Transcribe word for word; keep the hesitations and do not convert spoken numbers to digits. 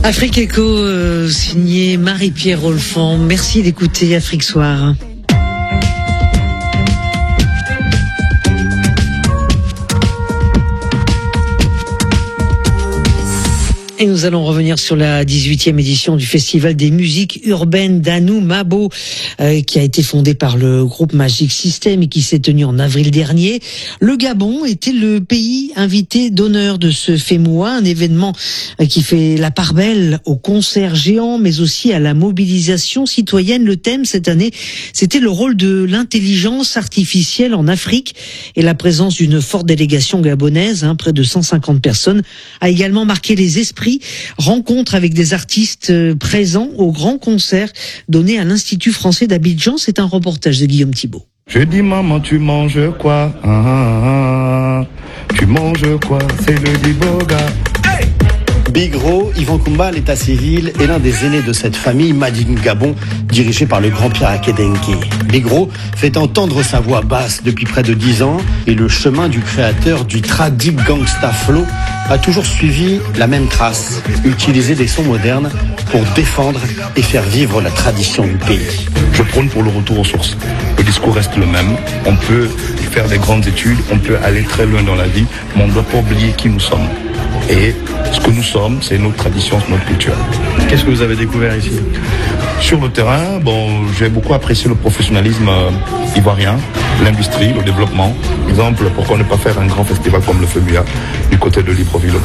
Afrique Echo, euh, signé Marie-Pierre Rolfan. Merci d'écouter Afrique Soir. Et nous allons revenir sur la dix-huitième édition du Festival des musiques urbaines d'Anou Mabo, euh, qui a été fondé par le groupe Magic System et qui s'est tenu en avril dernier. Le Gabon était le pays invité d'honneur de ce FEMUA, un événement qui fait la part belle aux concerts géants, mais aussi à la mobilisation citoyenne. Le thème cette année, c'était le rôle de l'intelligence artificielle en Afrique, et la présence d'une forte délégation gabonaise, hein, près de cent cinquante personnes, a également marqué les esprits. Rencontre avec des artistes présents au grand concert donné à l'Institut français d'Abidjan. C'est un reportage de Guillaume Thibault. Je dis maman, tu manges quoi? ah, ah, ah. Tu manges quoi? C'est le Diboga. Hey! Bigro, Yvan Kumba, à l'état civil, est l'un des aînés de cette famille Madine Gabon, dirigée par le grand Pierre Akedenke. Bigro fait entendre sa voix basse depuis près de dix ans, et le chemin du créateur du Tra Deep Gangsta Flow a toujours suivi la même trace, utiliser des sons modernes pour défendre et faire vivre la tradition du pays. Je prône pour le retour aux sources. Le discours reste le même. On peut faire des grandes études, on peut aller très loin dans la vie, mais on ne doit pas oublier qui nous sommes. Et ce que nous sommes, c'est notre tradition, notre culture. Qu'est-ce que vous avez découvert ici? Sur le terrain, bon, j'ai beaucoup apprécié le professionnalisme euh, ivoirien, l'industrie, le développement. Par exemple, pourquoi ne pas faire un grand festival comme le FEMUA du côté de Libreville?